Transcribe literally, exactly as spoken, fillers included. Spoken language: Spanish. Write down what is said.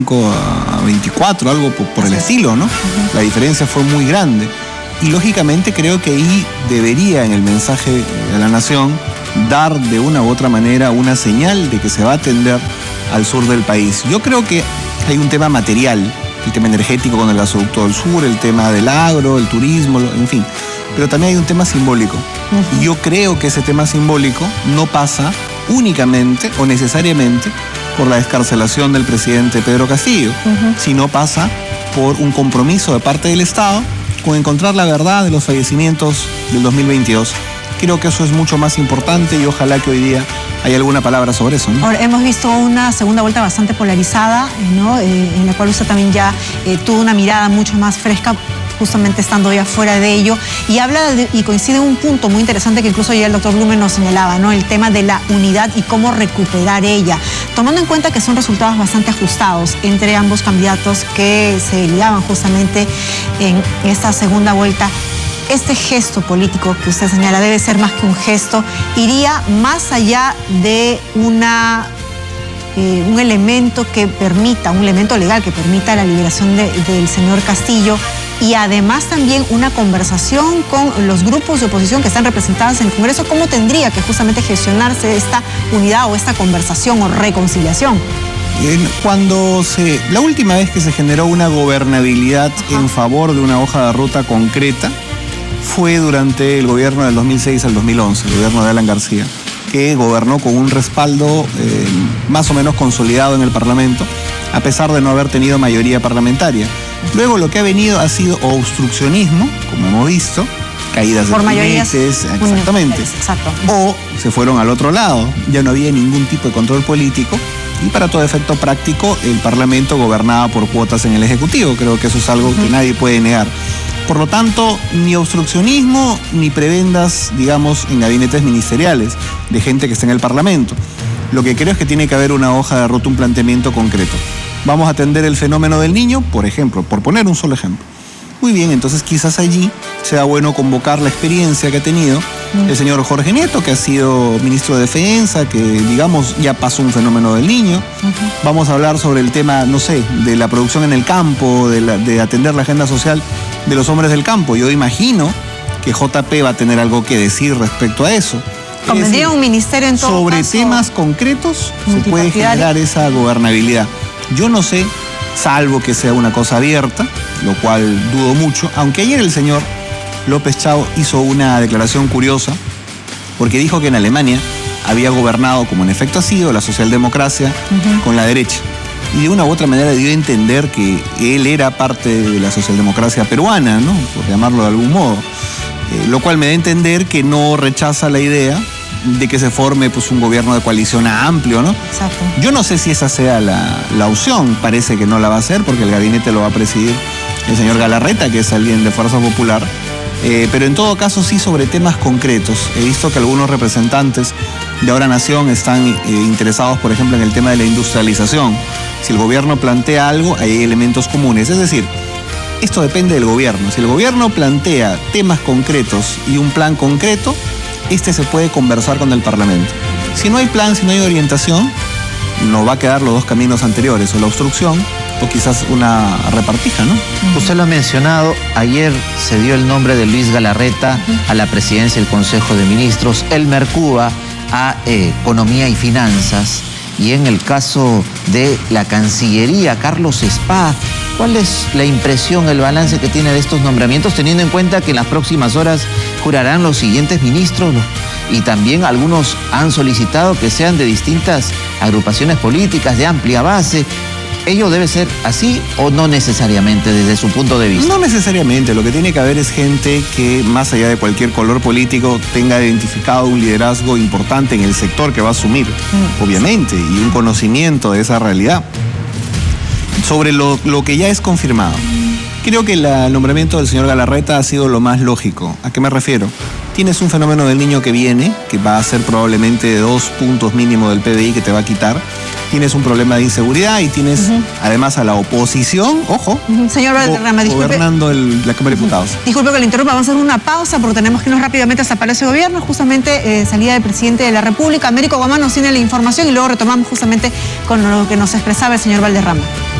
a veinticuatro, algo por, por el estilo, ¿no? Uh-huh. La diferencia fue muy grande. Y lógicamente creo que ahí debería, en el mensaje de la nación, dar de una u otra manera una señal de que se va a atender al sur del país. Yo creo que hay un tema material, el tema energético con el gasoducto del sur, el tema del agro, el turismo, en fin. Pero también hay un tema simbólico. Uh-huh. Y yo creo que ese tema simbólico no pasa únicamente o necesariamente por la excarcelación del presidente Pedro Castillo, uh-huh. sino pasa por un compromiso de parte del Estado con encontrar la verdad de los fallecimientos del dos mil veintidós. Creo que eso es mucho más importante y ojalá que hoy día haya alguna palabra sobre eso, ¿no? Ahora, hemos visto una segunda vuelta bastante polarizada, ¿no? Eh, en la cual usted también ya eh, tuvo una mirada mucho más fresca, justamente estando ya fuera de ello, y habla de, y coincide en un punto muy interesante que incluso ya el doctor Blumen nos señalaba, ¿no? El tema de la unidad y cómo recuperar ella, tomando en cuenta que son resultados bastante ajustados entre ambos candidatos que se ligaban justamente en esta segunda vuelta. Este gesto político que usted señala debe ser más que un gesto, iría más allá de una, eh, un elemento que permita, un elemento legal que permita la liberación de, del señor Castillo, y además también una conversación con los grupos de oposición que están representados en el Congreso. ¿Cómo tendría que justamente gestionarse esta unidad o esta conversación o reconciliación? Cuando se, la última vez que se generó una gobernabilidad Ajá. en favor de una hoja de ruta concreta fue durante el gobierno del dos mil seis al dos mil once, el gobierno de Alan García, que gobernó con un respaldo eh, más o menos consolidado en el Parlamento, a pesar de no haber tenido mayoría parlamentaria. Luego lo que ha venido ha sido obstruccionismo, como hemos visto, caídas de gabinetes, exactamente. Exacto. O se fueron al otro lado, ya no había ningún tipo de control político y para todo efecto práctico el Parlamento gobernaba por cuotas en el Ejecutivo. Creo que eso es algo uh-huh. que nadie puede negar. Por lo tanto, ni obstruccionismo ni prebendas, digamos, en gabinetes ministeriales de gente que está en el Parlamento. Lo que creo es que tiene que haber una hoja de ruta, un planteamiento concreto. Vamos a atender el fenómeno del niño, por ejemplo, por poner un solo ejemplo. Muy bien, entonces quizás allí sea bueno convocar la experiencia que ha tenido el señor Jorge Nieto, que ha sido ministro de Defensa, que digamos ya pasó un fenómeno del niño. Uh-huh. Vamos a hablar sobre el tema, no sé, de la producción en el campo, de, la, de atender la agenda social de los hombres del campo. Yo imagino que J P va a tener algo que decir respecto a eso. Convendría un ministerio en todo Sobre caso, temas concretos se puede generar esa gobernabilidad. Yo no sé, salvo que sea una cosa abierta, lo cual dudo mucho, aunque ayer el señor López Chao hizo una declaración curiosa, porque dijo que en Alemania había gobernado, como en efecto ha sido, la socialdemocracia uh-huh. con la derecha. Y de una u otra manera dio a entender que él era parte de la socialdemocracia peruana, ¿no? Por llamarlo de algún modo. Eh, lo cual me da a entender que no rechaza la idea de que se forme pues, un gobierno de coalición amplio, ¿no? Exacto. Yo no sé si esa sea la, la opción, parece que no la va a hacer porque el gabinete lo va a presidir el señor Galarreta, que es alguien de Fuerza Popular, eh, pero en todo caso sí sobre temas concretos. He visto que algunos representantes de Ahora Nación están eh, interesados, por ejemplo, en el tema de la industrialización. Si el gobierno plantea algo, hay elementos comunes, es decir, esto depende del gobierno. Si el gobierno plantea temas concretos y un plan concreto, este se puede conversar con el Parlamento. Si no hay plan, si no hay orientación, nos va a quedar los dos caminos anteriores, o la obstrucción o quizás una repartija, ¿no? Usted lo ha mencionado, ayer se dio el nombre de Luis Galarreta a la presidencia del Consejo de Ministros, Elmer Cuba a eh, Economía y Finanzas, y en el caso de la Cancillería, Carlos Spa. ¿Cuál es la impresión, el balance que tiene de estos nombramientos, teniendo en cuenta que en las próximas horas jurarán los siguientes ministros y también algunos han solicitado que sean de distintas agrupaciones políticas de amplia base? ¿Ello debe ser así o no necesariamente desde su punto de vista? No necesariamente. Lo que tiene que haber es gente que, más allá de cualquier color político, tenga identificado un liderazgo importante en el sector que va a asumir, mm. obviamente, y un conocimiento de esa realidad. Sobre lo, lo que ya es confirmado, creo que la, el nombramiento del señor Galarreta ha sido lo más lógico. ¿A qué me refiero? Tienes un fenómeno del niño que viene, que va a ser probablemente de dos puntos mínimo del P B I que te va a quitar. Tienes un problema de inseguridad y tienes uh-huh. además a la oposición, ojo, uh-huh. Señor Valderrama, disculpe, gobernando el, la Cámara de Diputados. Disculpe que lo interrumpa, vamos a hacer una pausa porque tenemos que irnos rápidamente hasta Palacio de Gobierno, justamente eh, salida del presidente de la República. Américo Guamán nos tiene la información y luego retomamos justamente con lo que nos expresaba el señor Valderrama.